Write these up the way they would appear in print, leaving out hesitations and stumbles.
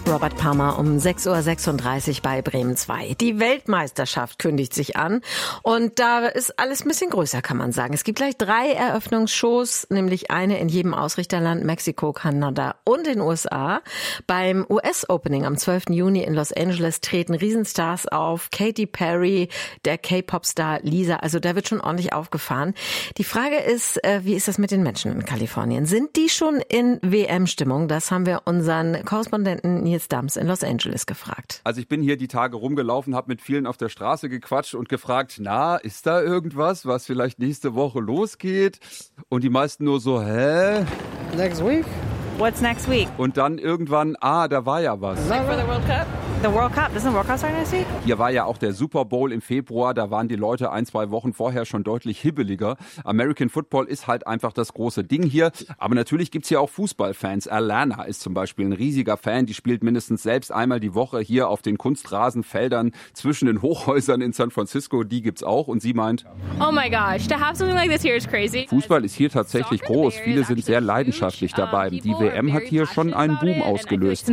Robert Palmer um 6.36 Uhr bei Bremen 2. Die Weltmeisterschaft kündigt sich an und da ist alles ein bisschen größer, kann man sagen. Es gibt gleich 3 Eröffnungsshows, nämlich eine in jedem Ausrichterland, Mexiko, Kanada und den USA. Beim US-Opening am 12. Juni in Los Angeles treten Riesenstars auf, Katy Perry, der K-Pop-Star Lisa, also da wird schon ordentlich aufgefahren. Die Frage ist, wie ist das mit den Menschen in Kalifornien? Sind die schon in WM-Stimmung? Das haben wir unseren Korrespondenten Nils Dams in Los Angeles gefragt. Also ich bin hier die Tage rumgelaufen, habe mit vielen auf der Straße gequatscht und gefragt, na, ist da irgendwas, was vielleicht nächste Woche losgeht? Und die meisten nur so, hä? Next week? What's next week? Und dann irgendwann, da war ja was. Like for the World Cup? The World Cup? Doesn't the World Cup start next week? Hier war ja auch der Super Bowl im Februar, da waren die Leute 1-2 Wochen vorher schon deutlich hibbeliger. American Football ist halt einfach das große Ding hier. Aber natürlich gibt's hier auch Fußballfans. Alana ist zum Beispiel ein riesiger Fan, die spielt mindestens selbst einmal die Woche hier auf den Kunstrasenfeldern zwischen den Hochhäusern in San Francisco. Die gibt's auch und sie meint, oh my gosh, to have something like this here is crazy. Fußball ist hier tatsächlich groß. Viele sind sehr leidenschaftlich dabei. Die WM hat hier schon einen Boom ausgelöst.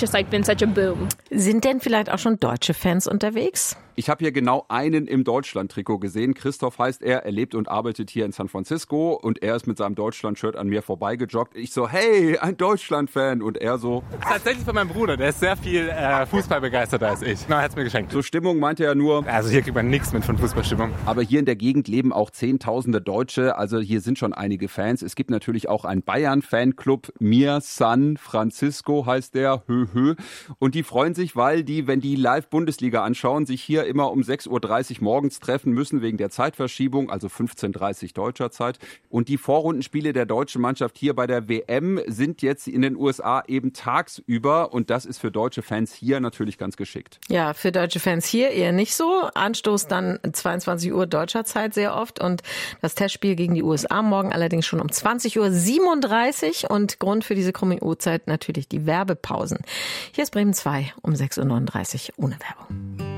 Sind denn vielleicht auch schon deutsche Fans unterwegs? Ich habe hier genau einen im Deutschland-Trikot gesehen. Christoph heißt er lebt und arbeitet hier in San Francisco und er ist mit seinem Deutschland-Shirt an mir vorbeigejoggt. Ich so, hey, ein Deutschland-Fan. Und er so, tatsächlich von meinem Bruder, der ist sehr viel Fußball begeisterter als ich. Na, er hat's mir geschenkt. So Stimmung meinte er nur. Also hier kriegt man nichts mit von Fußballstimmung. Aber hier in der Gegend leben auch Zehntausende Deutsche, also hier sind schon einige Fans. Es gibt natürlich auch einen Bayern-Fanclub, Mir San Francisco heißt der, Und die freuen sich, weil die, wenn die Live-Bundesliga anschauen, sich hier immer um 6.30 Uhr morgens treffen müssen wegen der Zeitverschiebung, also 15.30 Uhr deutscher Zeit. Und die Vorrundenspiele der deutschen Mannschaft hier bei der WM sind jetzt in den USA eben tagsüber und das ist für deutsche Fans hier natürlich ganz geschickt. Ja, für deutsche Fans hier eher nicht so. Anstoß dann 22 Uhr deutscher Zeit sehr oft und das Testspiel gegen die USA morgen allerdings schon um 20.37 Uhr und Grund für diese krumme Uhrzeit natürlich die Werbepausen. Hier ist Bremen 2 um 6.39 Uhr ohne Werbung.